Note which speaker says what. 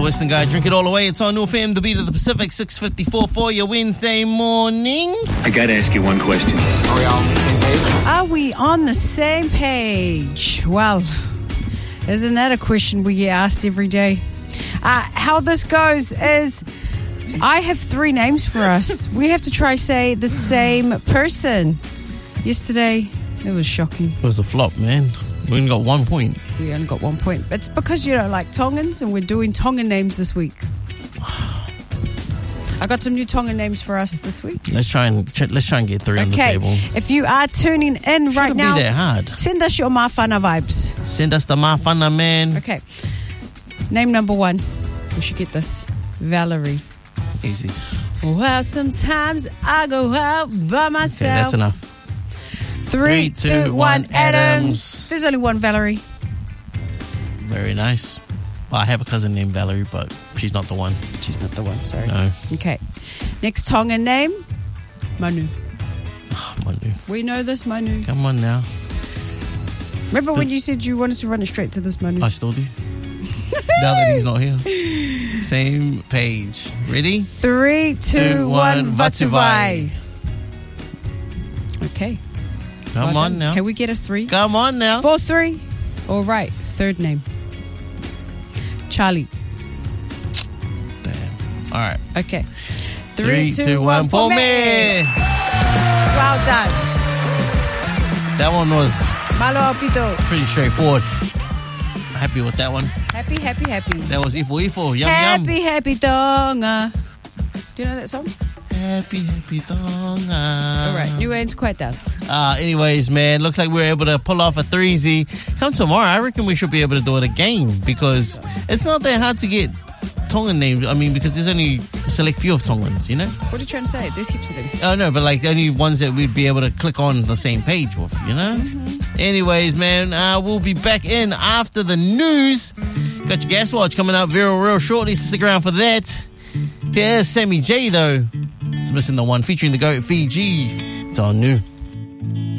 Speaker 1: Western Guy, drink it all away. It's on New FM, the beat of the Pacific, 6:54 for your Wednesday morning.
Speaker 2: I gotta ask you one question.
Speaker 3: Are we on the same page? Well, isn't that a question we get asked every day? How this goes is I have 3 names for us. We have to try say the same person. Yesterday, it was shocking.
Speaker 1: It was a flop, man. We only got 1 point.
Speaker 3: We only got 1 point. It's because you don't like Tongans, and we're doing Tongan names this week. I got some new Tongan names for us this week.
Speaker 1: Let's try and get 3 on the table.
Speaker 3: If you are tuning in right now,
Speaker 1: be that hard.
Speaker 3: Send us your Mafana vibes.
Speaker 1: Send us the Mafana, man.
Speaker 3: Okay. Name number 1. We should get this. Valerie.
Speaker 1: Easy.
Speaker 3: Well, sometimes I go out by myself.
Speaker 1: Okay, that's enough.
Speaker 3: 3, 2, 1, Adams. There's only one Valerie.
Speaker 1: Very nice. Well, I have a cousin named Valerie, but she's not the one.
Speaker 3: She's not the one, sorry.
Speaker 1: No.
Speaker 3: Okay. Next Tongan name, Manu.
Speaker 1: Oh, Manu.
Speaker 3: We know this, Manu.
Speaker 1: Come on now.
Speaker 3: Remember when you said you wanted to run it straight to this, Manu?
Speaker 1: I still do. Now that he's not here. Same page. Ready?
Speaker 3: 3, 2, 1, Vatuvai. Okay.
Speaker 1: Come on now.
Speaker 3: Can we get a 3?
Speaker 1: Come on now.
Speaker 3: 4, 3. All right. Third name. Charlie.
Speaker 1: Damn. All right.
Speaker 3: Okay. 3, 2, 1,
Speaker 1: Pome.
Speaker 3: Well done.
Speaker 1: That one was
Speaker 3: Malo Pito.
Speaker 1: pretty straightforward. Happy with that one.
Speaker 3: Happy.
Speaker 1: That was Ifo. Yum,
Speaker 3: Happy Tonga. Do you know that song?
Speaker 1: Happy Tonga.
Speaker 3: All right. New end's quite down.
Speaker 1: Anyways, man, looks like we were able to pull off a 3Z. Come tomorrow, I reckon we should be able to do it again because it's not that hard to get Tongan names. I mean, because there's only a select few of Tongans, you know?
Speaker 3: What are you trying to say? There's heaps of them.
Speaker 1: Oh, no, but like the only ones that we'd be able to click on the same page with, you know? Mm-hmm. Anyways, man, we'll be back in after the news. Got your Gas Watch coming up real shortly, so stick around for that. Here's Sammy J, though. It's Missing the One featuring the GOAT Fiji. It's on New.